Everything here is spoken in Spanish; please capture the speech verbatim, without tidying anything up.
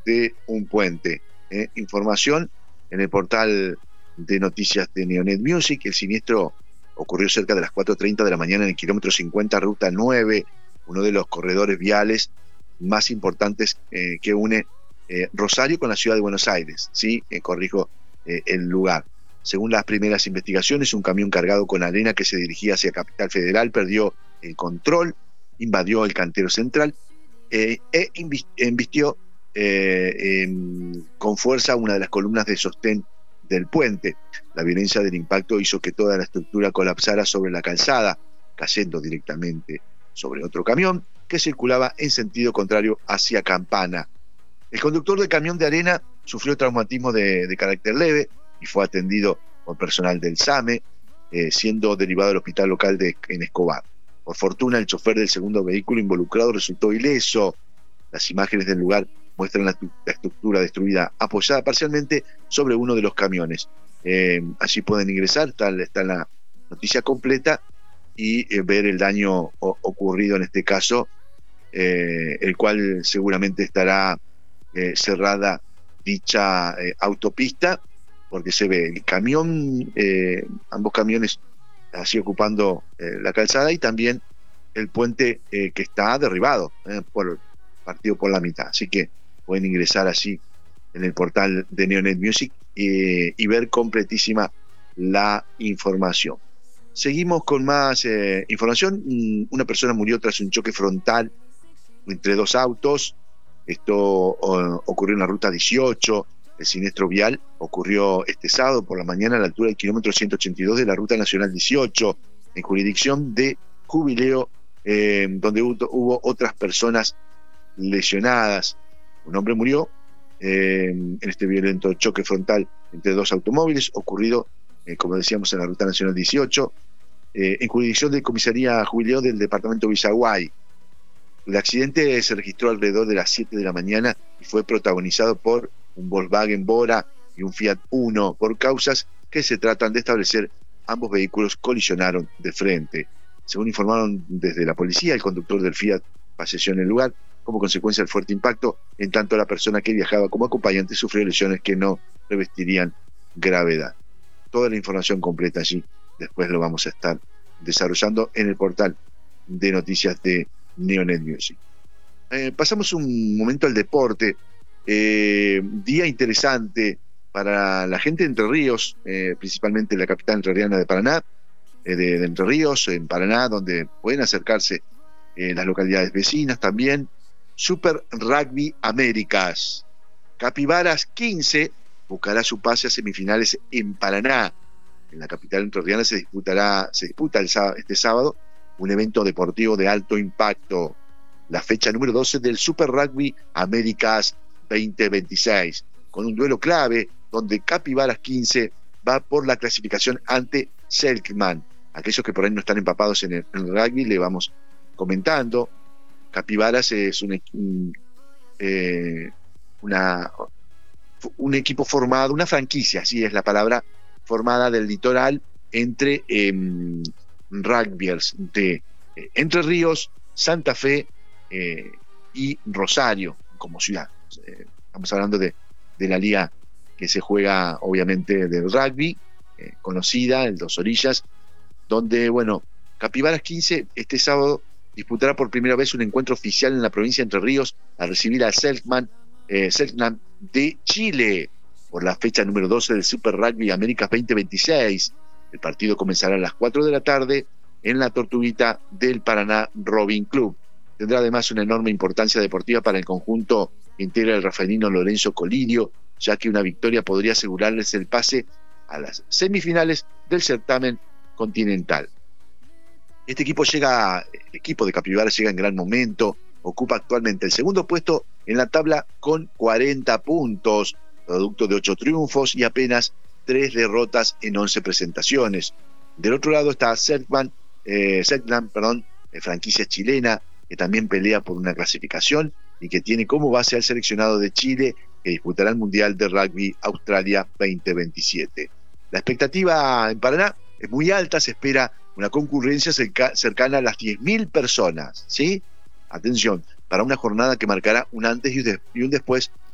de un puente. Eh, información en el portal de noticias de Neonet Music. El siniestro ocurrió cerca de las cuatro treinta de la mañana en el kilómetro cincuenta, ruta nueve, uno de los corredores viales más importantes eh, que une eh, Rosario con la ciudad de Buenos Aires. Sí, eh, corrijo eh, el lugar. Según las primeras investigaciones, un camión cargado con arena que se dirigía hacia Capital Federal perdió el control, invadió el cantero central eh, e embistió eh, en, con fuerza una de las columnas de sostén del puente. La violencia del impacto hizo que toda la estructura colapsara sobre la calzada, cayendo directamente sobre otro camión que circulaba en sentido contrario hacia Campana. El conductor del camión de arena sufrió traumatismo de, de carácter leve y fue atendido por personal del SAME, eh, siendo derivado al hospital local de, en Escobar. Por fortuna, el chofer del segundo vehículo involucrado resultó ileso. Las imágenes del lugar muestran la, la estructura destruida, apoyada parcialmente sobre uno de los camiones. Eh, allí pueden ingresar, está, está la noticia completa, y eh, ver el daño o, ocurrido en este caso, eh, el cual seguramente estará eh, cerrada dicha eh, autopista, porque se ve el camión, eh, ambos camiones así ocupando eh, la calzada, y también el puente eh, que está derribado, eh, por, partido por la mitad. Así que pueden ingresar así en el portal de Neonet Music eh, y ver completísima la información. Seguimos con más eh, información. Una persona murió tras un choque frontal entre dos autos. Esto oh, ocurrió en la ruta dieciocho. El siniestro vial ocurrió este sábado por la mañana a la altura del kilómetro ciento ochenta y dos de la ruta nacional dieciocho, en jurisdicción de Jubileo, eh, donde hubo, hubo otras personas lesionadas. Un hombre murió eh, en este violento choque frontal entre dos automóviles, ocurrido, eh, como decíamos, en la ruta nacional dieciocho, eh, en jurisdicción de Comisaría Jubileo del departamento Villaguay. El accidente se registró alrededor de las siete de la mañana y fue protagonizado por un Volkswagen Bora y un Fiat Uno. Por causas que se tratan de establecer, ambos vehículos colisionaron de frente. Según informaron desde la policía, el conductor del Fiat falleció en el lugar como consecuencia del fuerte impacto, en tanto la persona que viajaba como acompañante sufrió lesiones que no revestirían gravedad. Toda la información completa allí después lo vamos a estar desarrollando en el portal de noticias de Neonet Music. Eh, pasamos un momento al deporte. Eh, día interesante para la gente de Entre Ríos, eh, principalmente la capital entrerriana de Paraná, eh, de, de Entre Ríos, en Paraná, donde pueden acercarse eh, las localidades vecinas también. Super Rugby Américas. Capibaras quince buscará su pase a semifinales en Paraná. En la capital entrerriana se disputará, se disputa el sábado, este sábado, un evento deportivo de alto impacto, la fecha número doce del Super Rugby Américas veinte veintiséis, con un duelo clave donde Capibaras quince va por la clasificación ante Selkman. Aquellos que por ahí no están empapados en el, en el rugby, le vamos comentando. Capibaras es un, un, eh, una, un equipo formado, una franquicia, así es la palabra, formada del litoral entre eh, rugbyers de eh, Entre Ríos, Santa Fe eh, y Rosario como ciudad. Eh, estamos hablando de, de la liga que se juega obviamente del rugby, eh, conocida, el Dos Orillas, donde, bueno, Capibaras quince este sábado disputará por primera vez un encuentro oficial en la provincia de Entre Ríos a recibir a Selkman, eh, Selknam de Chile por la fecha número doce del Super Rugby Américas veinte veintiséis. El partido comenzará a las cuatro de la tarde en la Tortuguita del Paraná Rowing Club. Tendrá además una enorme importancia deportiva para el conjunto que integra el rafaelino Lorenzo Colidio, ya que una victoria podría asegurarles el pase a las semifinales del certamen continental. Este equipo llega, el equipo de Capibaras llega en gran momento, ocupa actualmente el segundo puesto en la tabla con cuarenta puntos, producto de ocho triunfos y apenas tres derrotas en once presentaciones. Del otro lado está Selkman, eh, Selknam, perdón, eh, franquicia chilena, que también pelea por una clasificación y que tiene como base al seleccionado de Chile, que disputará el Mundial de Rugby Australia veinte veintisiete. La expectativa en Paraná es muy alta, se espera una concurrencia cerca, cercana a las diez mil personas, ¿sí? Atención, para una jornada que marcará un antes y un después